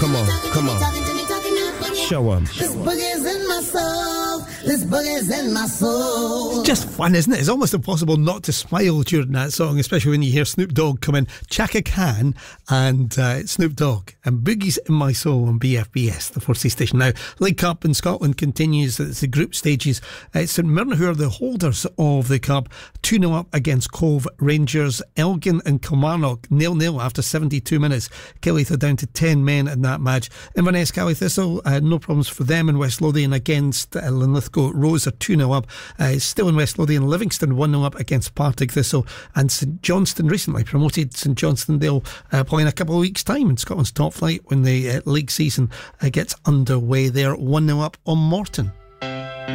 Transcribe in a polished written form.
Come on, come on. Show 'em. This boogie's in my soul. This boogie's in my soul. It's just fun, isn't it? It's almost impossible not to smile during that song, especially when you hear Snoop Dogg come in, Chaka Khan and Snoop Dogg and Boogie's in My Soul on BFBS, the 4C station. Now, League Cup in Scotland continues. It's the group stages. St Mirren, who are the holders of the cup, 2-0 up against Cove Rangers. Elgin and Kilmarnock 0-0 after 72 minutes. Killith are down to 10 men in that match. Inverness Cally Thistle, no problems for them in West Lothian against Linlithgow. Rose are 2-0 up. Still in West Lothian, Livingston 1-0 up against Partick Thistle. And St Johnstone, recently promoted St Johnstone, they'll play in a couple of weeks' time in Scotland's top flight when the league season gets underway. They're 1-0 up on Morton.